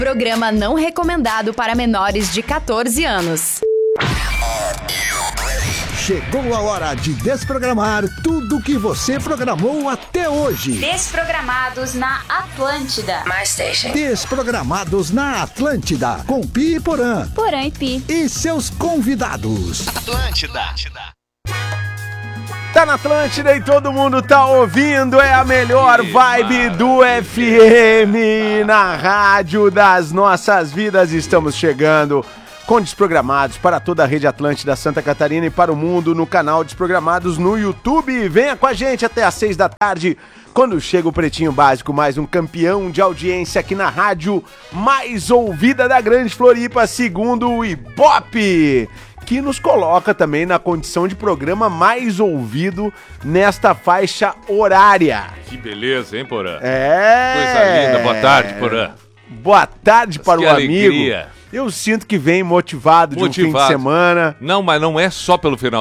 Programa não recomendado para menores de 14 anos. Chegou a hora de desprogramar tudo que você programou até hoje. Desprogramados na Atlântida. My station. Desprogramados na Atlântida, com Pi e Porã. Porã e Pi. E seus convidados. Atlântida. Tá na Atlântida e todo mundo tá ouvindo, é a melhor vibe do FM na rádio das nossas vidas. Estamos chegando com Desprogramados para toda a rede Atlântida Santa Catarina e para o mundo no canal Desprogramados no YouTube. Venha com a gente até às 6 da tarde, quando chega o Pretinho Básico, mais um campeão de audiência aqui na rádio mais ouvida da Grande Floripa, segundo o Ibope, que nos coloca também na condição de programa mais ouvido nesta faixa horária. Que beleza, hein, Porã? É. Coisa linda. Boa tarde, Porã. Boa tarde para o alegria. amigo. Eu sinto que vem motivado de um fim de semana. Não, mas não é só pelo final